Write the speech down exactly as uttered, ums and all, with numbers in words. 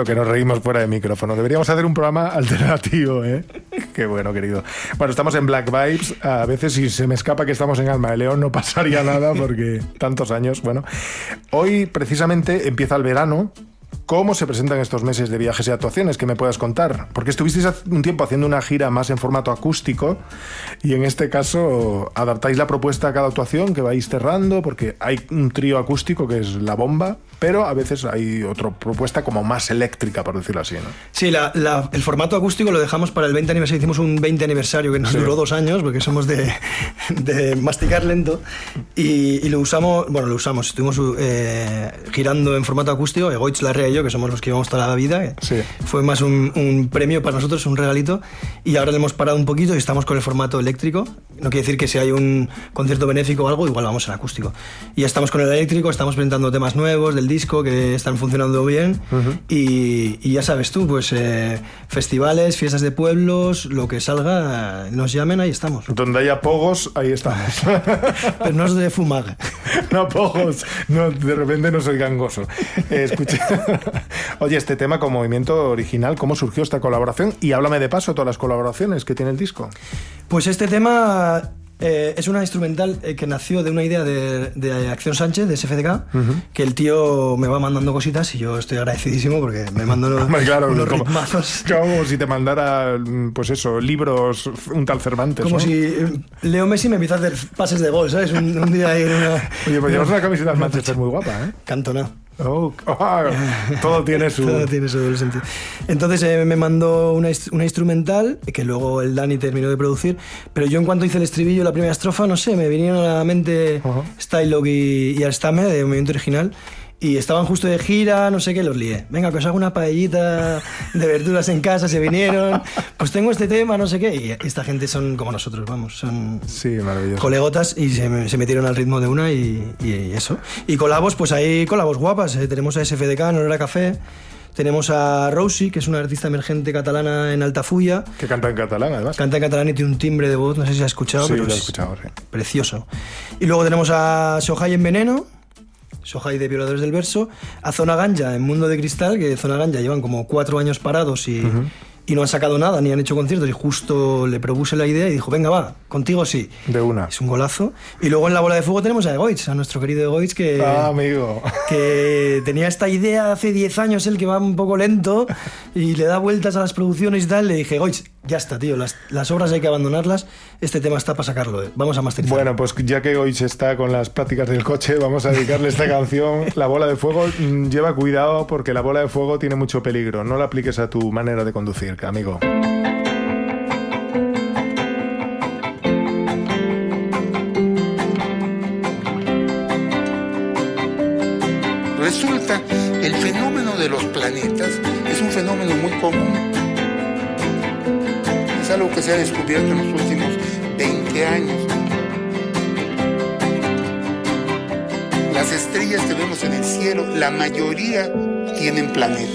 Lo que nos reímos fuera de micrófono. Deberíamos hacer un programa alternativo, ¿eh? Qué bueno, querido. Bueno, estamos en Black Vibes. A veces si se me escapa que estamos en Alma de León no pasaría nada porque tantos años. Bueno, hoy precisamente empieza el verano. ¿Cómo se presentan estos meses de viajes y actuaciones? ¿Qué me puedas contar? Porque estuvisteis hace un tiempo haciendo una gira más en formato acústico y en este caso adaptáis la propuesta a cada actuación que vais cerrando, porque hay un trío acústico que es La Bomba, pero a veces hay otra propuesta como más eléctrica, por decirlo así, ¿no? Sí, la, la, el formato acústico lo dejamos para el veinte aniversario. Hicimos un veinte aniversario que nos sí. duró dos años, porque somos de, de masticar lento, y, y lo usamos, bueno, lo usamos, estuvimos eh, girando en formato acústico, Egoitz, Larrea y yo, que somos los que llevamos toda la vida. Sí. Fue más un, un premio para nosotros, un regalito, y ahora le hemos parado un poquito y estamos con el formato eléctrico. No quiere decir que si hay un concierto benéfico o algo, igual vamos en acústico. Y ya estamos con el eléctrico, estamos presentando temas nuevos del disco que están funcionando bien. Uh-huh. y, y ya sabes tú, pues eh, festivales, fiestas de pueblos, lo que salga, nos llamen, ahí estamos. Donde haya pogos, ahí estamos. Pero no es de fumar. No, pogos, no, de repente no soy gangoso. Eh, escucha. Oye, este tema con Movimiento Original, ¿cómo surgió esta colaboración? Y háblame de paso de todas las colaboraciones que tiene el disco. Pues este tema eh, es una instrumental eh, que nació de una idea de, de Acción Sánchez, de S F D K, uh-huh. que el tío me va mandando cositas y yo estoy agradecidísimo porque me manda unos, claro, unos como, ritmazos. Como si te mandara, pues eso, libros, un tal Cervantes. Como ¿no? si Leo Messi me empieza a hacer pases de gol, ¿sabes? Un, un día ahí en una... Oye, pues llevas una camiseta del Manchester muy guapa, ¿eh? Cantona. Oh, oh, todo tiene su... todo tiene su sentido. Entonces eh, me mandó una, una instrumental que luego el Dani terminó de producir, pero yo en cuanto hice el estribillo, la primera estrofa, no sé, me vinieron a la mente uh-huh. Stylock y, y Arstame de Movimiento Original. Y estaban justo de gira, no sé qué, los lié. Venga, que os hago una paellita de verduras en casa, se vinieron. Pues tengo este tema, no sé qué. Y esta gente son como nosotros, vamos, son sí, maravilloso. Colegotas y se, se metieron al ritmo de una y, y eso. Y colabos, pues hay colabos guapas. Eh. Tenemos a S F D K, Nora Café. Tenemos a Rosie, que es una artista emergente catalana en Altafulla. Que canta en catalán, además. Canta en catalán y tiene un timbre de voz, no sé si has escuchado, sí, pero lo he es escuchado, sí. Precioso. Y luego tenemos a Sohai en Veneno. Sohai de Violadores del Verso, a Zona Ganja en Mundo de Cristal, que Zona Ganja llevan como cuatro años parados y, uh-huh. y no han sacado nada, ni han hecho conciertos, y justo le propuse la idea y dijo, venga, va, contigo sí. De una. Es un golazo. Y luego en La Bola de Fuego tenemos a Egoitz, a nuestro querido Egoitz, que, ah, amigo. que tenía esta idea hace diez años, él que va un poco lento y le da vueltas a las producciones y tal. Le dije, Egoitz, ya está, tío, las, las obras hay que abandonarlas, este tema está para sacarlo, eh. vamos a masterizar. Bueno, pues ya que Egoitz está con las prácticas del coche, vamos a dedicarle esta canción, La Bola de Fuego. Lleva cuidado porque la bola de fuego tiene mucho peligro, no la apliques a tu manera de conducir, amigo. Resulta, el fenómeno de los planetas es un fenómeno muy común. Es algo que se ha descubierto en los últimos veinte años. Las estrellas que vemos en el cielo, la mayoría tienen planetas.